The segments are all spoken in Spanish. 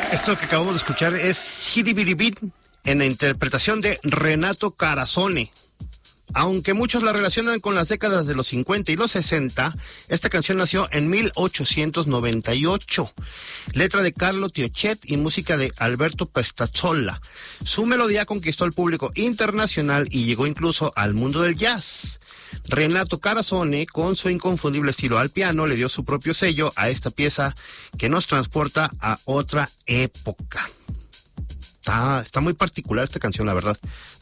Esto que acabamos de escuchar es Siribiribín en la interpretación de Renato Carasone. Aunque muchos la relacionan con las décadas de los 50 y los 60, esta canción nació en 1898. Letra de Carlo Tiochet y música de Alberto Pestazzolla. Su melodía conquistó al público internacional y llegó incluso al mundo del jazz. Renato Carasone, con su inconfundible estilo al piano, le dio su propio sello a esta pieza que nos transporta a otra época. Está muy particular esta canción, la verdad.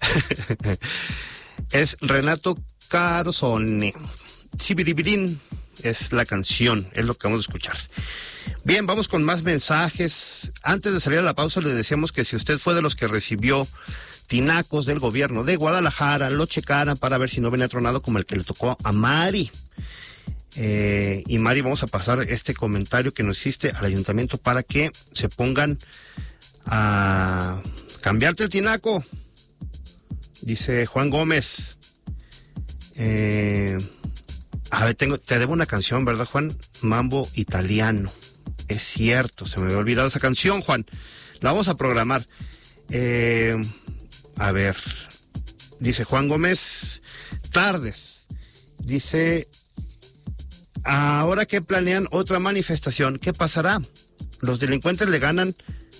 Es Renato Carasone. Sibiribirín es la canción, es lo que vamos a escuchar. Bien, vamos con más mensajes. Antes de salir a la pausa, le decíamos que si usted fue de los que recibió tinacos del gobierno de Guadalajara, lo checaran para ver si no venía tronado como el que le tocó a Mari. Y Mari, vamos a pasar este comentario que nos hiciste al ayuntamiento para que se pongan a cambiarte el tinaco. Dice Juan Gómez. A ver, te debo una canción, ¿verdad, Juan? Mambo Italiano. Es cierto, se me había olvidado esa canción, Juan. La vamos a programar. A ver, dice Juan Gómez, tardes. Dice, ahora que planean otra manifestación, ¿qué pasará? Los delincuentes le ganaron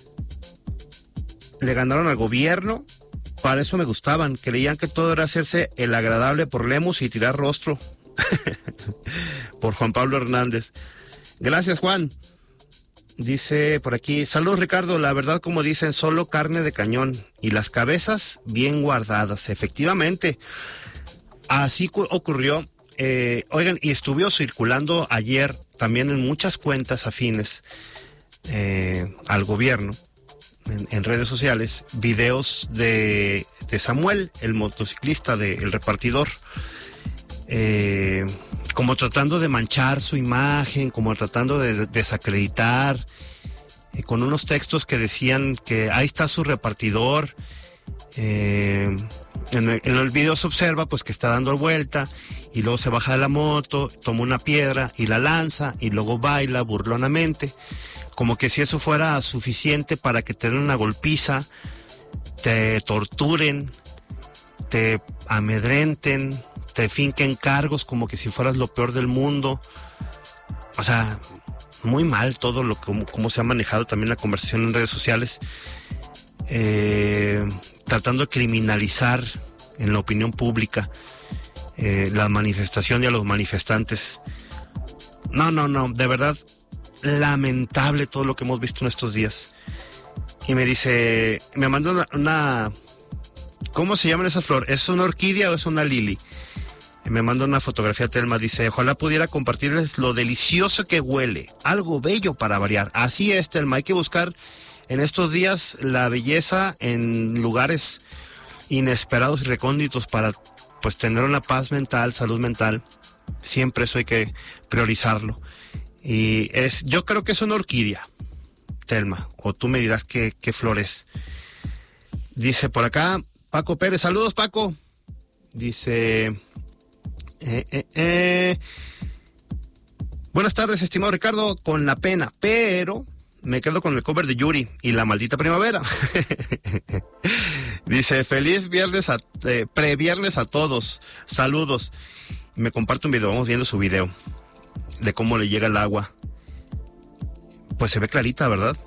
al gobierno. Para eso me gustaban, creían que todo era hacerse el agradable por Lemus y tirar rostro. Por Juan Pablo Hernández. Gracias, Juan. Dice por aquí, saludos Ricardo, la verdad como dicen, solo carne de cañón y las cabezas bien guardadas. Efectivamente, así ocurrió. Oigan, y estuvo circulando ayer también en muchas cuentas afines al gobierno, en redes sociales, videos de Samuel, el motociclista, el repartidor, como tratando de manchar su imagen, como tratando de desacreditar, con unos textos que decían que ahí está su repartidor. En el video se observa pues que está dando vuelta y luego se baja de la moto, toma una piedra y la lanza y luego baila burlonamente, como que si eso fuera suficiente para que te den una golpiza, te torturen, te amedrenten, te finquen cargos como que si fueras lo peor del mundo. O sea, muy mal todo cómo se ha manejado también la conversación en redes sociales, tratando de criminalizar en la opinión pública la manifestación y a los manifestantes. No, de verdad, lamentable todo lo que hemos visto en estos días. Y me dice, me mandó una ¿cómo se llaman esas flores? ¿Es una orquídea o es una lili? Me manda una fotografía, Telma, dice, ojalá pudiera compartirles lo delicioso que huele, algo bello para variar. Así es, Telma, hay que buscar en estos días la belleza en lugares inesperados y recónditos para pues tener una paz mental, salud mental. Siempre eso hay que priorizarlo. Y yo creo que es una orquídea, Telma, o tú me dirás qué flor es. Dice por acá Paco Pérez, saludos Paco. Dice, buenas tardes, estimado Ricardo, con la pena, pero me quedo con el cover de Yuri y la maldita primavera. Dice, feliz viernes, previernes a todos, saludos. Y me comparte un video, vamos viendo su video de cómo le llega el agua. Pues se ve clarita, ¿verdad?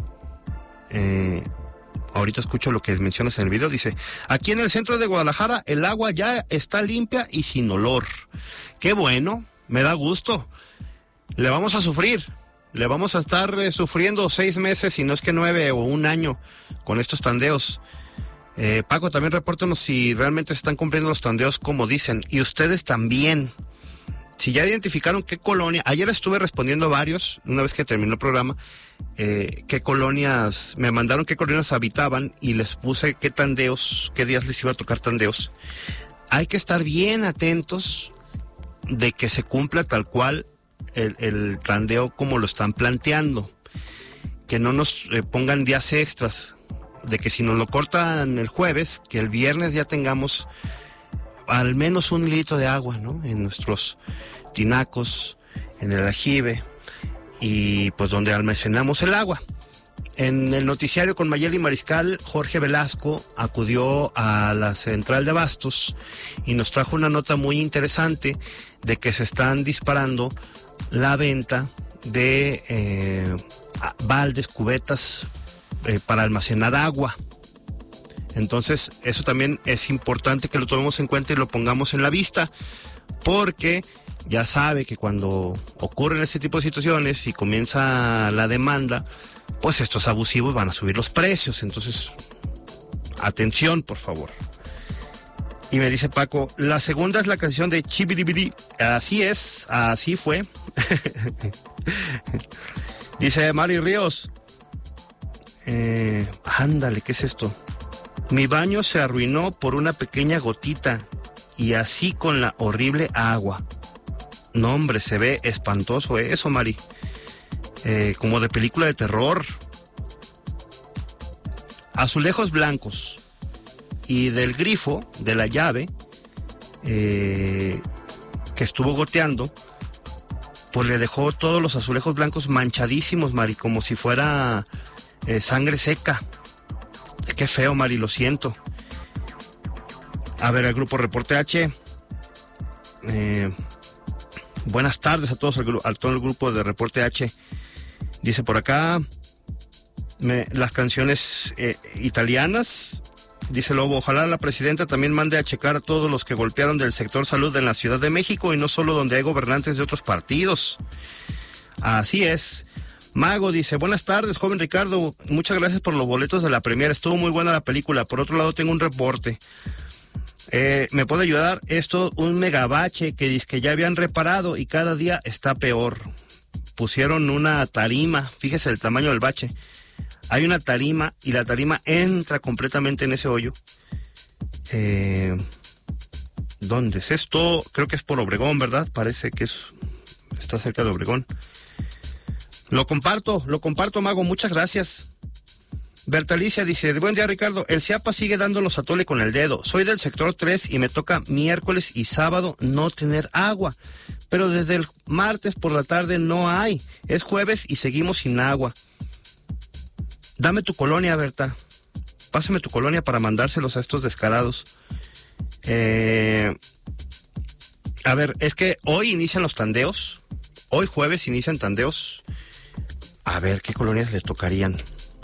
Ahorita escucho lo que mencionas en el video. Dice, aquí en el centro de Guadalajara el agua ya está limpia y sin olor. Qué bueno, me da gusto. Le vamos a sufrir. Le vamos a estar sufriendo 6 meses, si no es que 9 o 1 año, con estos tandeos. Paco, también repórtanos si realmente se están cumpliendo los tandeos como dicen. Y ustedes también. Si ya identificaron qué colonia, ayer estuve respondiendo a varios, una vez que terminó el programa, qué colonias, me mandaron qué colonias habitaban y les puse qué tandeos, qué días les iba a tocar tandeos. Hay que estar bien atentos de que se cumpla tal cual el tandeo como lo están planteando, que no nos pongan días extras, de que si nos lo cortan el jueves, que el viernes ya tengamos al menos 1 litro de agua, ¿no? En nuestros tinacos, en el aljibe y pues donde almacenamos el agua. En el noticiario con Mayeli Mariscal, Jorge Velasco acudió a la central de abastos y nos trajo una nota muy interesante de que se están disparando la venta de baldes, cubetas para almacenar agua. Entonces, eso también es importante que lo tomemos en cuenta y lo pongamos en la vista, porque ya sabe que cuando ocurren este tipo de situaciones y comienza la demanda, pues estos abusivos van a subir los precios. Entonces, atención, por favor. Y me dice Paco, la segunda es la canción de Chibiribiri. Así es, así fue. Dice Mari Ríos, ándale, ¿qué es esto? Mi baño se arruinó por una pequeña gotita y así con la horrible agua. No, hombre, se ve espantoso eso, Mari. Como de película de terror. Azulejos blancos y del grifo, de la llave, que estuvo goteando, pues le dejó todos los azulejos blancos manchadísimos, Mari, como si fuera sangre seca. Qué feo, Mari, lo siento. A ver, el grupo Reporte H. Buenas tardes a todos, a todo el grupo de Reporte H. Dice por acá, las canciones italianas. Dice Lobo, ojalá la presidenta también mande a checar a todos los que golpearon del sector salud en la Ciudad de México y no solo donde hay gobernantes de otros partidos. Así es. Mago dice, buenas tardes, joven Ricardo, muchas gracias por los boletos de la premiere, estuvo muy buena la película. Por otro lado, tengo un reporte. ¿Me puede ayudar? Esto, un megabache que dice que ya habían reparado y cada día está peor. Pusieron una tarima, fíjese el tamaño del bache. Hay una tarima y la tarima entra completamente en ese hoyo. ¿Dónde es esto? Creo que es por Obregón, ¿verdad? Parece que está cerca de Obregón. Lo comparto, Mago, muchas gracias. Bertalicia dice, buen día, Ricardo, el CIAPA sigue dándonos a tole con el dedo. Soy del sector 3 y me toca miércoles y sábado no tener agua. Pero desde el martes por la tarde no hay. Es jueves y seguimos sin agua. Dame tu colonia, Berta. Pásame tu colonia para mandárselos a estos descarados. A ver, es que hoy inician los tandeos. Hoy jueves inician tandeos. A ver, ¿qué colonias le tocarían?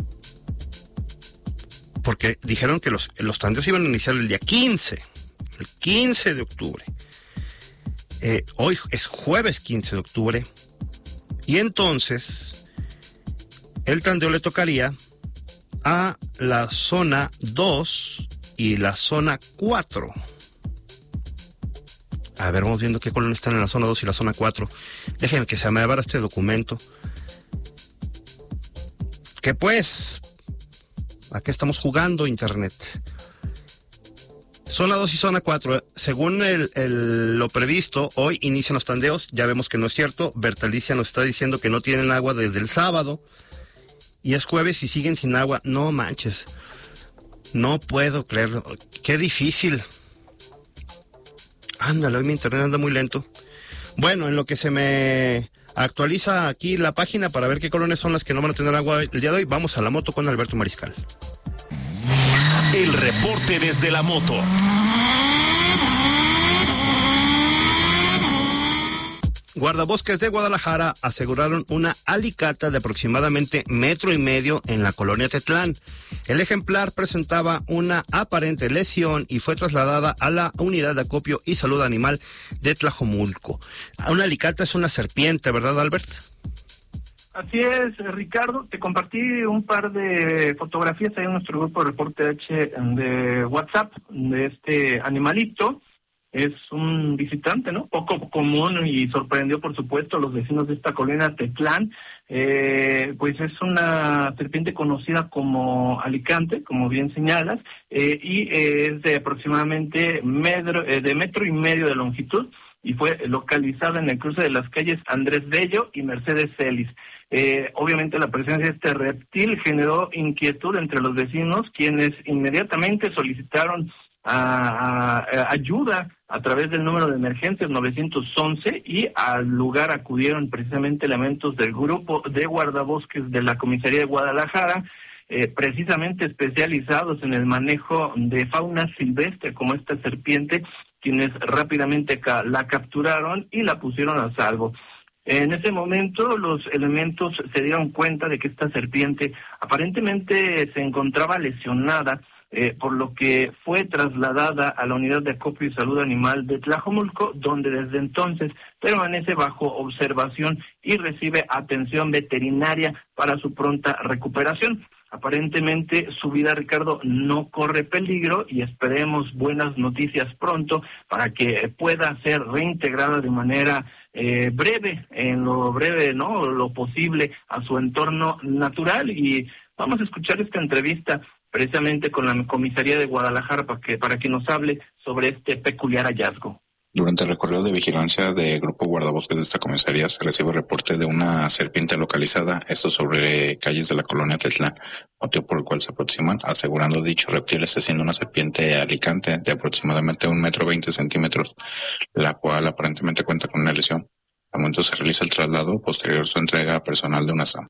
Porque dijeron que los tandeos iban a iniciar el día 15. El 15 de octubre. Hoy es jueves 15 de octubre. Y entonces, el tandeo le tocaría a la zona 2 y la zona 4. A ver, vamos viendo qué colonias están en la zona 2 y la zona 4. Déjenme que se me abra este documento. Que pues, ¿a qué estamos jugando, Internet? Zona 2 y zona 4. Según lo previsto, hoy inician los tandeos. Ya vemos que no es cierto. Bertalicia nos está diciendo que no tienen agua desde el sábado. Y es jueves y siguen sin agua. No manches. No puedo creerlo. Qué difícil. Ándale, hoy mi internet anda muy lento. Bueno, en lo que se me actualiza aquí la página para ver qué colonias son las que no van a tener agua el día de hoy, vamos a la moto con Alberto Mariscal. El reporte desde la moto. Guardabosques de Guadalajara aseguraron una alicata de aproximadamente 1,5 metros en la colonia Tetlán. El ejemplar presentaba una aparente lesión y fue trasladada a la unidad de acopio y salud animal de Tlajomulco. Una alicata es una serpiente, ¿verdad, Albert? Así es, Ricardo. Te compartí un par de fotografías ahí en nuestro grupo de Reporte H de WhatsApp de este animalito. Es un visitante, ¿no? Poco común y sorprendió, por supuesto, a los vecinos de esta colonia Tetlán. Pues es una serpiente conocida como alicante, como bien señalas, y es de aproximadamente 1,5 metros de longitud y fue localizada en el cruce de las calles Andrés Bello y Mercedes Celis. Obviamente la presencia de este reptil generó inquietud entre los vecinos, quienes inmediatamente solicitaron ayuda a través del número de emergencias 911 y al lugar acudieron precisamente elementos del grupo de guardabosques de la Comisaría de Guadalajara, precisamente especializados en el manejo de fauna silvestre como esta serpiente, quienes rápidamente la capturaron y la pusieron a salvo. En ese momento los elementos se dieron cuenta de que esta serpiente aparentemente se encontraba lesionada, por lo que fue trasladada a la Unidad de Acopio y Salud Animal de Tlajomulco, donde desde entonces permanece bajo observación y recibe atención veterinaria para su pronta recuperación. Aparentemente su vida, Ricardo, no corre peligro y esperemos buenas noticias pronto para que pueda ser reintegrada de manera breve, en lo breve, ¿no?, lo posible a su entorno natural. Y vamos a escuchar esta entrevista precisamente con la Comisaría de Guadalajara para que nos hable sobre este peculiar hallazgo. Durante el recorrido de vigilancia de Grupo Guardabosques de esta comisaría se recibe reporte de una serpiente localizada, esto sobre calles de la colonia Tetlán, motivo por el cual se aproximan, asegurando dicho reptil está siendo una serpiente alicante de aproximadamente 1,20 m, la cual aparentemente cuenta con una lesión. Al momento se realiza el traslado, posterior su entrega a personal de UNASAM.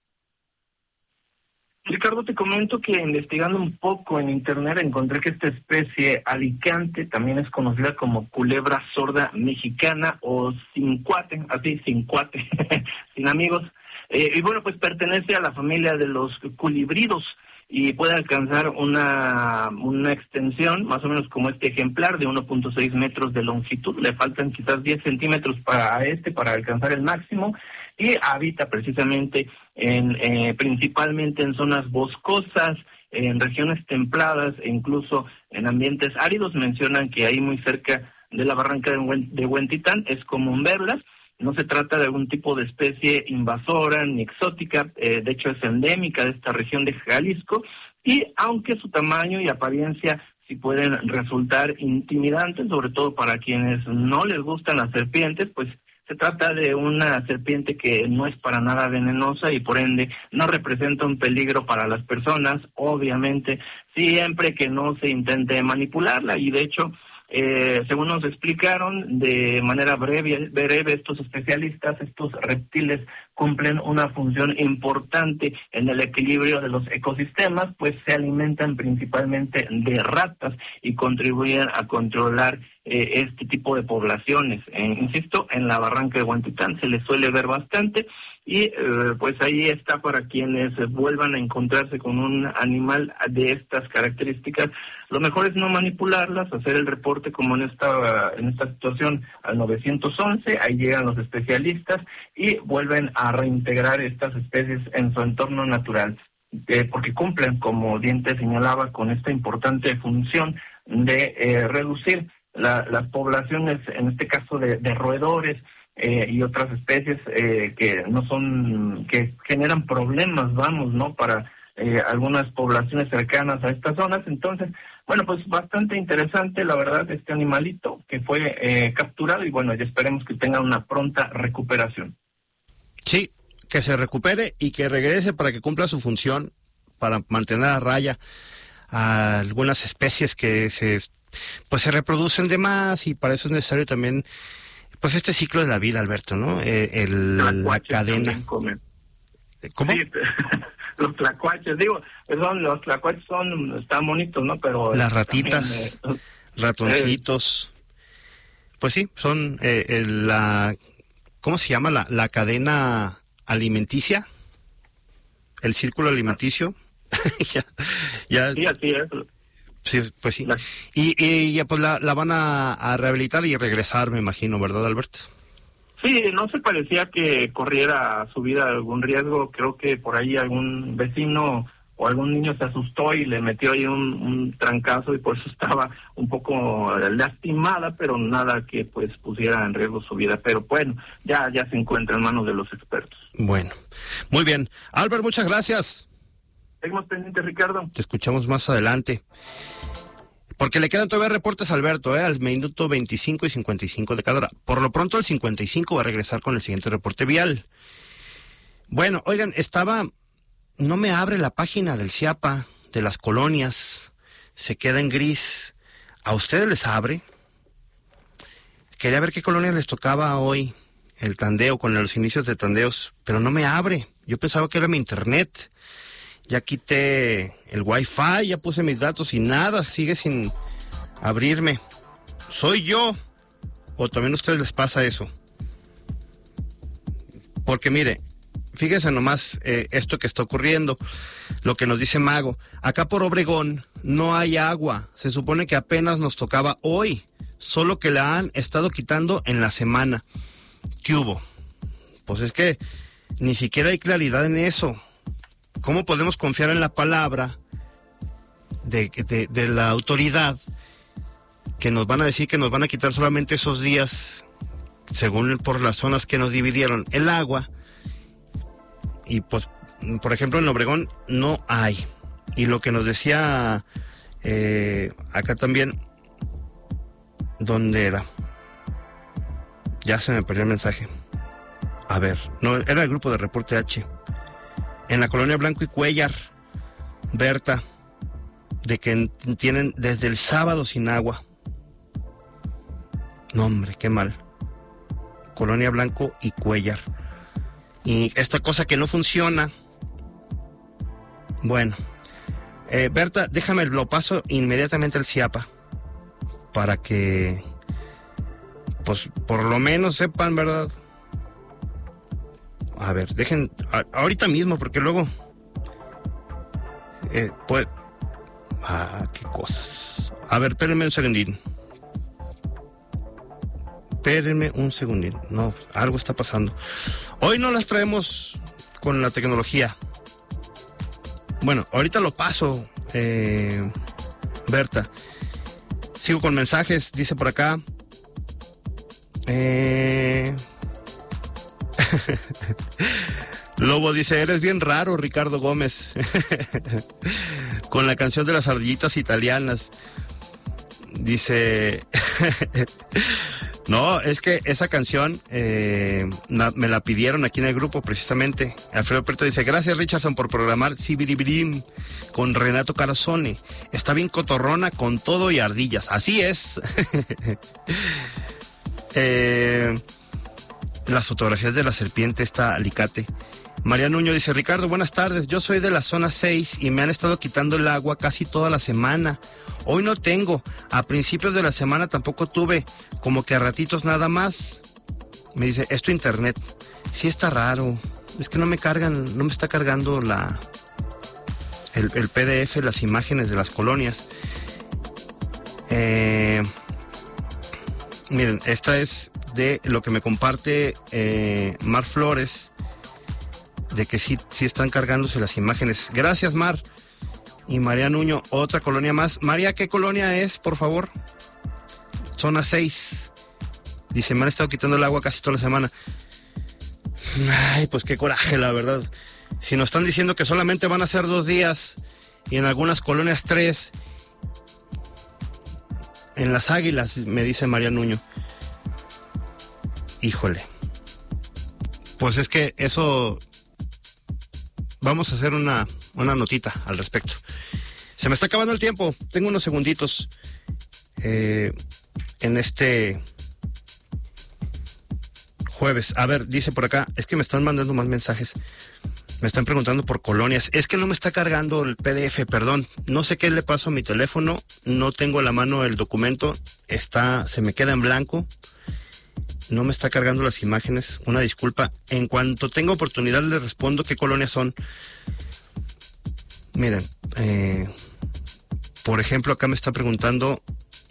Ricardo, te comento que investigando un poco en internet encontré que esta especie alicante también es conocida como culebra sorda mexicana o cincuate, así, cincuate, sin amigos. Y bueno, pues pertenece a la familia de los culibridos y puede alcanzar una extensión más o menos como este ejemplar de 1.6 metros de longitud. Le faltan quizás 10 centímetros para alcanzar el máximo, y habita precisamente principalmente en zonas boscosas, en regiones templadas e incluso en ambientes áridos. Mencionan que ahí muy cerca de la barranca de Huentitán es común verlas. No se trata de algún tipo de especie invasora ni exótica, de hecho es endémica de esta región de Jalisco, y aunque su tamaño y apariencia sí pueden resultar intimidantes, sobre todo para quienes no les gustan las serpientes, pues se trata de una serpiente que no es para nada venenosa y por ende no representa un peligro para las personas, obviamente, siempre que no se intente manipularla. Y de hecho, según nos explicaron de manera breve estos especialistas, estos reptiles cumplen una función importante en el equilibrio de los ecosistemas, pues se alimentan principalmente de ratas y contribuyen a controlar este tipo de poblaciones. Insisto, en la barranca de Huentitán se les suele ver bastante, y pues ahí está para quienes vuelvan a encontrarse con un animal de estas características. Lo mejor es no manipularlas, hacer el reporte como en esta situación al 911, ahí llegan los especialistas y vuelven a reintegrar estas especies en su entorno natural, porque cumplen, como Diente señalaba, con esta importante función de reducir las poblaciones, en este caso de roedores y otras especies que generan problemas, para algunas poblaciones cercanas a estas zonas. Entonces, bueno, pues bastante interesante, la verdad, este animalito que fue capturado, y bueno, ya esperemos que tenga una pronta recuperación. Sí, que se recupere y que regrese para que cumpla su función, para mantener a raya a algunas especies que se reproducen de más, y para eso es necesario también pues este ciclo de la vida, Alberto, ¿no? La cadena. ¿Cómo? Sí, los tlacuaches, los tlacuaches están bonitos, ¿no? Pero las ratitas, ratoncitos, pues sí, son ¿cómo se llama? La cadena alimenticia, el círculo alimenticio. ya. Sí, así es. Sí, pues sí. Y ya pues la van a rehabilitar y regresar, me imagino, ¿verdad, Alberto? Sí, no se parecía que corriera su vida algún riesgo. Creo que por ahí algún vecino o algún niño se asustó y le metió ahí un trancazo, y por eso estaba un poco lastimada, pero nada que pues pusiera en riesgo su vida. Pero bueno, ya se encuentra en manos de los expertos. Bueno, muy bien. Albert, muchas gracias. Seguimos pendientes, Ricardo. Te escuchamos más adelante. Porque le quedan todavía reportes a Alberto, al minuto 25 y 55 de cada hora. Por lo pronto, al 55 va a regresar con el siguiente reporte vial. Bueno, oigan, no me abre la página del CIAPA, de las colonias. Se queda en gris. ¿A ustedes les abre? Quería ver qué colonia les tocaba hoy el tandeo, con los inicios de tandeos, pero no me abre. Yo pensaba que era mi internet. Ya quité el wifi, ya puse mis datos y nada, sigue sin abrirme. ¿Soy yo o también a ustedes les pasa eso? Porque mire, fíjense nomás esto que está ocurriendo, lo que nos dice Mago. Acá por Obregón no hay agua, se supone que apenas nos tocaba hoy, solo que la han estado quitando en la semana. ¿Qué hubo? Pues es que ni siquiera hay claridad en eso. ¿Cómo podemos confiar en la palabra de la autoridad que nos van a decir que nos van a quitar solamente esos días, según por las zonas que nos dividieron, el agua? Y pues, por ejemplo, en Obregón no hay. Y lo que nos decía acá también, ¿dónde era? Ya se me perdió el mensaje. A ver, no, era el grupo de Reporte H. En la colonia Blanco y Cuellar, Berta, de que tienen desde el sábado sin agua. No, hombre, qué mal. Colonia Blanco y Cuellar. Y esta cosa que no funciona. Bueno, Berta, déjame, lo paso inmediatamente al CIAPA para que, pues, por lo menos sepan, ¿verdad? A ver, dejen, ahorita mismo, porque luego, pues, qué cosas. A ver, espérenme un segundín. Espérenme un segundín. No, algo está pasando. Hoy no las traemos con la tecnología. Bueno, ahorita lo paso, Berta. Sigo con mensajes, dice por acá. Lobo dice, eres bien raro, Ricardo Gómez. Con la canción de las ardillitas italianas. Dice... No, es que esa canción me la pidieron aquí en el grupo precisamente. Alfredo Prieto dice, gracias Richardson por programar Sibiribirim con Renato Carazone. Está bien cotorrona con todo y ardillas. Así es. Las fotografías de la serpiente, esta alicate. María Nuño dice, Ricardo, buenas tardes. Yo soy de la zona 6 y me han estado quitando el agua casi toda la semana. Hoy no tengo. A principios de la semana tampoco tuve. Como que a ratitos nada más. Me dice, ¿es tu internet? Sí, está raro. Es que no me está cargando el PDF, las imágenes de las colonias. Miren, esta es de lo que me comparte Mar Flores, de que sí están cargándose las imágenes. Gracias, Mar. Y María Nuño, otra colonia más. María, ¿qué colonia es, por favor? Zona 6. Dice, me han estado quitando el agua casi toda la semana. Ay, pues qué coraje, la verdad. Si nos están diciendo que solamente van a ser 2 días y en algunas colonias 3. En las Águilas, me dice María Nuño. Híjole. Pues es que eso... Vamos a hacer una notita al respecto. Se me está acabando el tiempo. Tengo unos segunditos en este jueves. A ver, dice por acá, es que me están mandando más mensajes. Me están preguntando por colonias. Es que no me está cargando el PDF, perdón. No sé qué le pasó a mi teléfono. No tengo a la mano el documento. Se me queda en blanco. No me está cargando las imágenes. Una disculpa. En cuanto tenga oportunidad les respondo qué colonias son. Miren, por ejemplo, acá me está preguntando.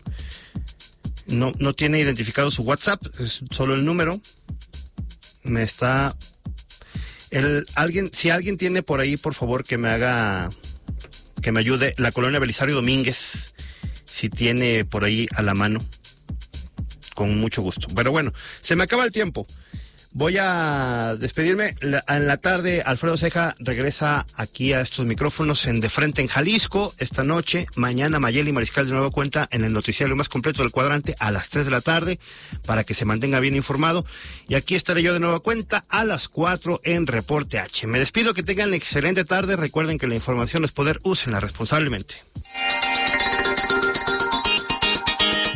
No tiene identificado su WhatsApp, es solo el número. Me está... Si alguien tiene por ahí, por favor, que me ayude. La colonia Belisario Domínguez, si tiene por ahí a la mano. Con mucho gusto. Pero bueno, se me acaba el tiempo. Voy a despedirme. En la tarde, Alfredo Ceja regresa aquí a estos micrófonos en De Frente en Jalisco esta noche. Mañana Mayeli Mariscal de nueva cuenta en el noticiario más completo del cuadrante a las 3 de la tarde para que se mantenga bien informado. Y aquí estaré yo de nueva cuenta a las 4 en Reporte H. Me despido, que tengan excelente tarde. Recuerden que la información es poder, úsenla responsablemente.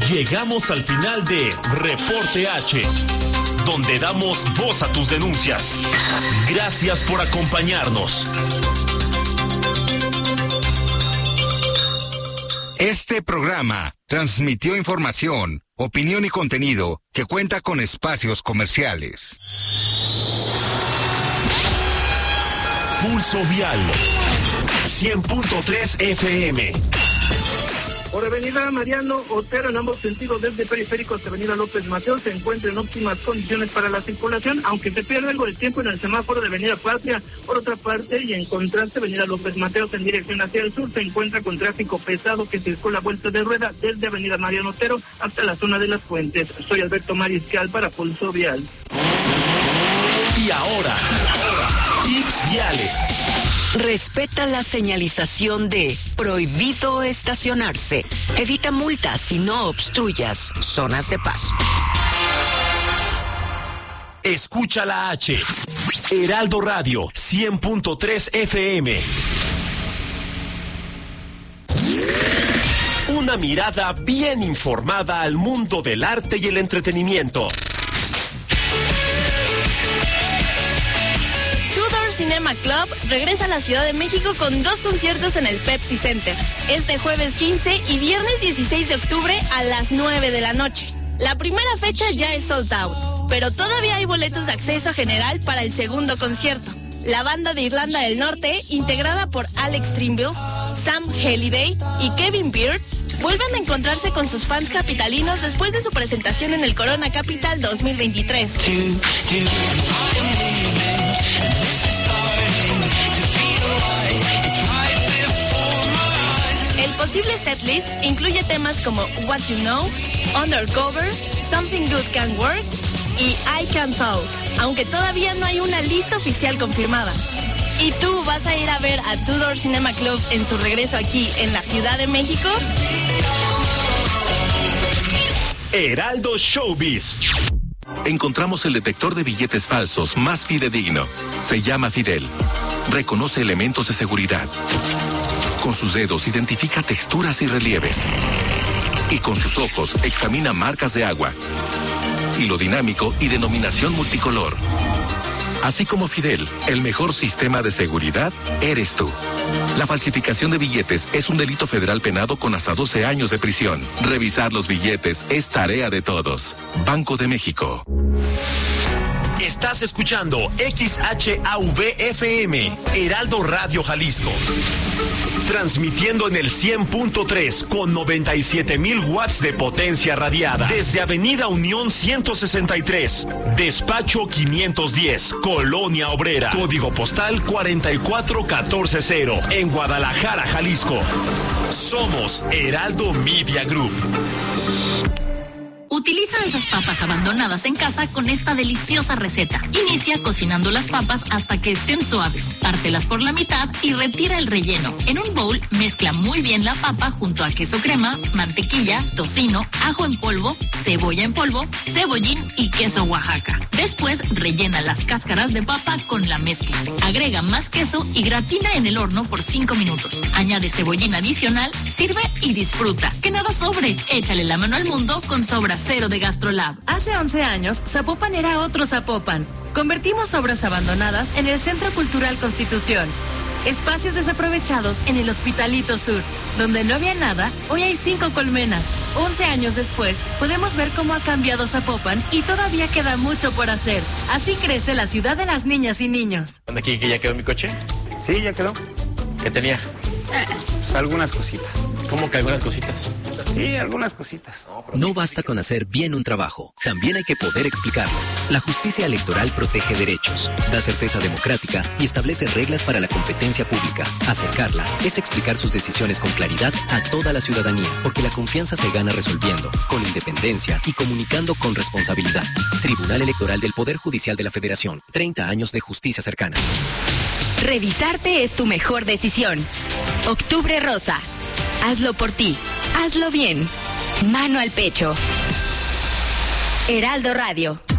Llegamos al final de Reporte H, donde damos voz a tus denuncias. Gracias por acompañarnos. Este programa transmitió información, opinión y contenido que cuenta con espacios comerciales. Pulso Vial 100.3 FM. Por Avenida Mariano Otero, en ambos sentidos, desde Periférico hasta Avenida López Mateos, se encuentra en óptimas condiciones para la circulación, aunque se pierde algo de tiempo en el semáforo de Avenida Patria. Por otra parte, y en contraste, Avenida López Mateos en dirección hacia el sur se encuentra con tráfico pesado que circula a vuelta de rueda desde Avenida Mariano Otero hasta la zona de Las Fuentes. Soy Alberto Mariscal para Pulso Vial. Y ahora, tips viales. Respeta la señalización de prohibido estacionarse. Evita multas y no obstruyas zonas de paso. Escucha la H. Heraldo Radio 100.3 FM. Una mirada bien informada al mundo del arte y el entretenimiento. Cinema Club regresa a la Ciudad de México con 2 conciertos en el Pepsi Center, este jueves 15 y viernes 16 de octubre a las 9 de la noche. La primera fecha ya es sold out, pero todavía hay boletos de acceso general para el segundo concierto. La banda de Irlanda del Norte, integrada por Alex Trimble, Sam Halliday y Kevin Beard, vuelven a encontrarse con sus fans capitalinos después de su presentación en el Corona Capital 2023. El posible setlist incluye temas como What You Know, Undercover, Something Good Can Work y I Can't Fall, aunque todavía no hay una lista oficial confirmada. ¿Y tú vas a ir a ver a Tudor Cinema Club en su regreso aquí en la Ciudad de México? Heraldo Showbiz. Encontramos el detector de billetes falsos más fidedigno. Se llama Fidel. Reconoce elementos de seguridad. Con sus dedos identifica texturas y relieves. Y con sus ojos examina marcas de agua. Hilo dinámico y denominación multicolor. Así como Fidel, el mejor sistema de seguridad eres tú. La falsificación de billetes es un delito federal penado con hasta 12 años de prisión. Revisar los billetes es tarea de todos. Banco de México. Estás escuchando XHAV-FM, Heraldo Radio Jalisco. Transmitiendo en el 100.3 con 97,000 watts de potencia radiada. Desde Avenida Unión 163, Despacho 510, Colonia Obrera. Código postal 44140, en Guadalajara, Jalisco. Somos Heraldo Media Group. Utiliza esas papas abandonadas en casa con esta deliciosa receta. Inicia cocinando las papas hasta que estén suaves. Pártelas por la mitad y retira el relleno. En un bowl, mezcla muy bien la papa junto a queso crema, mantequilla, tocino, ajo en polvo, cebolla en polvo, cebollín y queso Oaxaca. Después, rellena las cáscaras de papa con la mezcla. Agrega más queso y gratina en el horno por 5 minutos. Añade cebollín adicional, sirve y disfruta. Que nada sobre. Échale la mano al mundo con Sobra Cero de GastroLab. Hace 11 años, Zapopan era otro Zapopan. Convertimos obras abandonadas en el Centro Cultural Constitución. Espacios desaprovechados en el Hospitalito Sur. Donde no había nada, hoy hay 5 colmenas. 11 años después, podemos ver cómo ha cambiado Zapopan y todavía queda mucho por hacer. Así crece la ciudad de las niñas y niños. ¿Aquí que ya quedó mi coche? Sí, ya quedó. ¿Qué tenía? Pues algunas cositas. ¿Cómo que algunas cositas? Sí, algunas cositas. No basta con hacer bien un trabajo, también hay que poder explicarlo. La justicia electoral protege derechos, da certeza democrática y establece reglas para la competencia pública. Acercarla es explicar sus decisiones con claridad a toda la ciudadanía, porque la confianza se gana resolviendo, con independencia y comunicando con responsabilidad. Tribunal Electoral del Poder Judicial de la Federación, 30 años de justicia cercana. Revisarte es tu mejor decisión. Octubre Rosa. Hazlo por ti. Hazlo bien. Mano al pecho. Heraldo Radio.